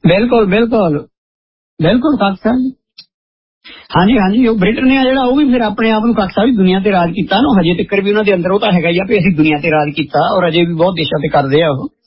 बिल्कुल बिल्कुल बिल्कुल खाकसा जी। हाँ जी हाँ जी, ब्रिटेन ने ਜਿਹੜਾ ਉਹ ਵੀ ਫਿਰ ਆਪਣੇ ਆਪ ਨੂੰ ਖਾਕਸਾ ਵੀ ਦੁਨੀਆ ਤੇ ਰਾਜ ਕੀਤਾ ਨਾ, ਹਜੇ ਤੱਕ ਵੀ ਉਹਨਾਂ ਦੇ ਅੰਦਰ ਉਹ ਤਾਂ ਹੈਗਾ ਹੀ ਆ ਵੀ ਅਸੀਂ ਦੁਨੀਆ ਤੇ ਰਾਜ ਕੀਤਾ, ਔਰ ਅਜੇ ਵੀ ਬਹੁਤ ਦੇਸ਼ਾਂ ਤੇ ਕਰਦੇ ਆ ਉਹ।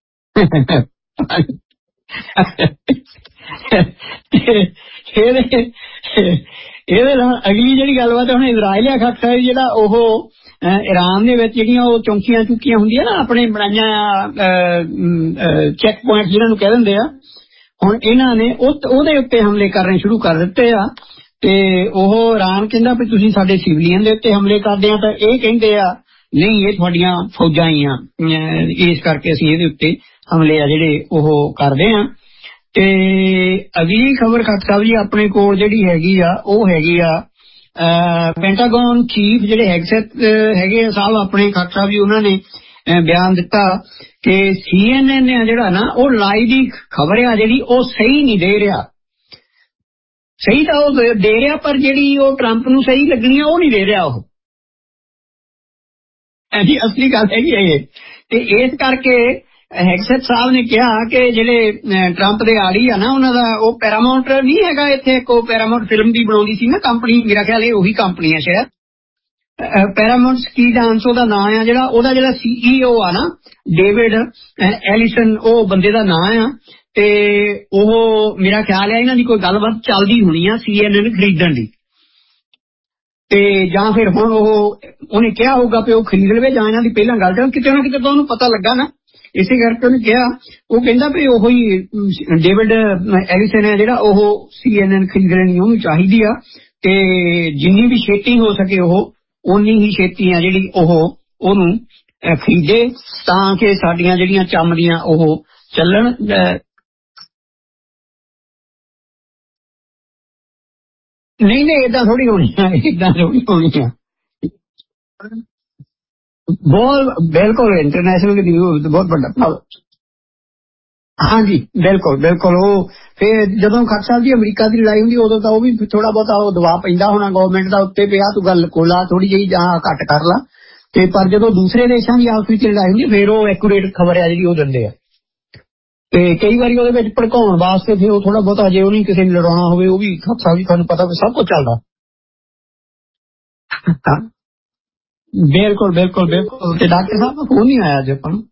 ਇਹਦੇ ਇਹਦੇ ਨਾਲ ਅਗਲੀ ਜਿਹੜੀ ਗੱਲਬਾਤ ਹੁਣ ਇਜ਼ਰਾਈਲ ਖਾਕਸਾ ਜਿਹੜਾ ਉਹ ਈਰਾਨ ਦੇ ਵਿੱਚ ਜਿਹੜੀਆਂ ਉਹ ਚੌਂਕੀਆਂ ਚੁੱਕੀਆਂ ਹੁੰਦੀਆਂ ਨਾ ਆਪਣੇ ਬਣਾਈਆਂ ਚੈੱਕ ਪੁਆਇੰਟ ਜਿਹਨਾਂ ਨੂੰ ਕਹਿ ਦਿੰਦੇ ਆ, ਹੁਣ ਇਹਨਾਂ ਨੇ ਉਹਦੇ ਉੱਤੇ ਹਮਲੇ ਕਰਨੇ ਸ਼ੁਰੂ ਕਰ ਦਿੱਤੇ ਆ। ਤੇ ਉਹ ਈਰਾਨ ਕਹਿੰਦਾ ਵੀ ਤੁਸੀਂ ਸਾਡੇ ਸਿਵਲੀਅਨ ਦੇ ਉੱਤੇ ਹਮਲੇ ਕਰਦੇ ਆ, ਤਾਂ ਇਹ ਕਹਿੰਦੇ ਆ ਨਹੀਂ ਇਹ ਤੁਹਾਡੀਆਂ ਫੌਜਾਂ ਹੀ ਆ, ਇਸ ਕਰਕੇ ਅਸੀਂ ਇਹਦੇ ਉੱਤੇ ਹਮਲੇ ਆ ਜਿਹੜੇ ਉਹ ਕਰਦੇ ਆ। ਤੇ ਅਗਲੀ ਖਬਰ ਖਾਕ ਸਾਹਿਬ ਜੀ ਆਪਣੇ ਕੋਲ ਜਿਹੜੀ ਹੈਗੀ ਆ ਉਹ ਹੈਗੀ ਆ ਪੈਂਟਾਗਨ ਚੀਫ ਜਿਹੜੇ ਹੈਗੇ ਸਾਹਿਬ ਆਪਣੇ ਖਾਕ ਸਾਹਿਬ ਜੀ, ਉਹਨਾਂ ਨੇ ਬਿਆਨ ਦਿੱਤਾ ਕਿ CNN ਆ ਜਿਹੜਾ ਨਾ ਉਹ ਲਾਈ ਦੀ ਖਬਰ ਆ ਜਿਹੜੀ ਉਹ ਸਹੀ ਨਹੀਂ ਦੇ ਰਿਹਾ। ਸਹੀ ਤਾਂ ਉਹ ਦੇ ਰਿਹਾ ਪਰ ਜਿਹੜੀ ਉਹ ਟਰੰਪ ਨੂੰ ਸਹੀ ਲੱਗਣੀ ਆ ਉਹ ਨਹੀਂ ਦੇ ਰਿਹਾ। ਉਹ ਐਸੀ ਅਸਲੀ ਗੱਲ ਹੈਗੀ ਹੈ ਇਹ। ਤੇ ਇਸ ਕਰਕੇ ਹੈਗਸੈਟ ਸਾਹਿਬ ਨੇ ਕਿਹਾ ਕਿ ਜਿਹੜੇ ਟਰੰਪ ਦੇ ਆੜੀ ਆ ਨਾ ਉਹਨਾਂ ਦਾ ਉਹ ਪੈਰਾਮਾਉਂਟ ਨਹੀਂ ਹੈਗਾ ਇੱਥੇ, ਇੱਕ ਉਹ ਪੈਰਾਮਾਉਂਟ ਫਿਲਮ ਦੀ ਬਣਾਉਂਦੀ ਸੀ ਨਾ ਕੰਪਨੀ, ਮੇਰਾ ਖਿਆਲ ਇਹ ਉਹੀ ਕੰਪਨੀ ਹੈ ਸ਼ਾਇਦ, ਪੈਰਾਮਾਉਂਟ ਸਕੀ ਡਾਂਸ ਉਹਦਾ ਨਾਂ ਆ, ਜਿਹੜਾ ਉਹਦਾ ਜਿਹੜਾ CEO ਆ ਨਾ ਡੇਵਿਡ ਐਲੀਸਨ, ਉਹ ਬੰਦੇ ਦਾ ਨਾਂ ਆ। ਤੇ ਉਹ ਮੇਰਾ ਖਿਆਲ ਹੈ ਇਹਨਾਂ ਦੀ ਕੋਈ ਗੱਲਬਾਤ ਚੱਲਦੀ ਹੋਣੀ ਆ CNN ਖਰੀਦਣ ਦੀ, ਤੇ ਜਾਂ ਫਿਰ ਹੁਣ ਉਹਨੇ ਕਿਹਾ ਹੋਊਗਾ ਵੀ ਉਹ ਖਰੀਦ ਲਵੇ ਜਾਂ ਇਹਨਾਂ ਦੀ ਪਹਿਲਾਂ ਗੱਲ ਕਰ, ਕਿਤੇ ਨਾ ਕਿਤੇ ਤਾਂ ਉਹਨੂੰ ਪਤਾ ਲੱਗਾ ਨਾ, ਇਸੇ ਕਰਕੇ ਉਹਨੇ ਕਿਹਾ। ਉਹ ਕਹਿੰਦਾ ਵੀ ਉਹੀ ਡੇਵਿਡ ਐਲੀਸਨ ਹੈ ਜਿਹੜਾ ਉਹ CNN ਖਰੀਦ ਲੈਣੀ ਉਹਨੂੰ ਚਾਹੀਦੀ ਆ, ਤੇ ਜਿੰਨੀ ਵੀ ਛੇਤੀ ਹੋ ਸਕੇ ਉਹ ਓਨੀ ਹੀ ਛੇਤੀ ਆ ਜਿਹੜੀ ਉਹਨੂੰ ਖਰੀਦੇ, ਤਾਂ ਕਿ ਸਾਡੀਆਂ ਜਿਹੜੀਆਂ ਚੰਮ ਦੀਆਂ ਉਹ ਚੱਲਣ। ਨਹੀਂ ਨਹੀਂ ਏਦਾਂ ਥੋੜੀ ਹੋਣੀ ਆ, ਏਦਾਂ ਥੋੜੀ ਹੋਣੀ ਆ। ਬਹੁਤ ਬਿਲਕੁਲ ਇੰਟਰਨੈਸ਼ਨਲ ਬਹੁਤ ਵੱਡਾ। ਹਾਂਜੀ ਬਿਲਕੁਲ ਬਿਲਕੁਲ। ਉਹ ਫਿਰ ਜਦੋਂ ਖਾਕ ਸਾਹਿਬ ਜੀ ਅਮਰੀਕਾ ਦੀ ਲੜਾਈ ਹੁੰਦੀ ਉਦੋਂ ਤਾਂ ਉਹ ਵੀ ਥੋੜਾ ਬਹੁਤਾ ਉਹ ਦਬਾਅ ਪੈਂਦਾ ਹੋਣਾ ਗਵਰਨਮੈਂਟ ਦਾ ਉੱਤੇ ਪਿਆ, ਤੂੰ ਗੱਲ ਕੋਲਾ ਥੋੜੀ ਜਿਹੀ ਜਾਂ ਘੱਟ ਕਰ ਲਾ। ਤੇ ਪਰ ਜਦੋਂ ਦੂਸਰੇ ਦੇਸ਼ਾਂ ਦੀ ਆਪਸ ਵਿੱਚ ਲੜਾਈ ਹੁੰਦੀ ਫਿਰ ਉਹ ਐਕੂਰੇਟ ਖਬਰ ਆ ਜਿਹੜੀ ਉਹ ਦਿੰਦੇ ਆ। ਤੇ ਕਈ ਵਾਰੀ ਉਹਦੇ ਵਿੱਚ ਭੜਕਾਉਣ ਵਾਸਤੇ ਫਿਰ ਉਹ ਥੋੜਾ ਬਹੁਤਾ ਜੇ ਉਹ ਨਹੀਂ ਕਿਸੇ ਨੂੰ ਲੜਾਉਣਾ ਹੋਵੇ ਉਹ ਵੀ ਖਾਕ ਸਾਹਿਬ ਜੀ ਤੁਹਾਨੂੰ ਪਤਾ ਸਭ ਕੁਝ ਚੱਲਦਾ। ਬਿਲਕੁਲ ਬਿਲਕੁਲ ਬਿਲਕੁਲ। ਤੇ ਡਾਕਟਰ ਸਾਹਿਬ ਦਾ ਫੋਨ ਨਹੀਂ ਆਇਆ ਅੱਜ ਆਪਾਂ ਨੂੰ।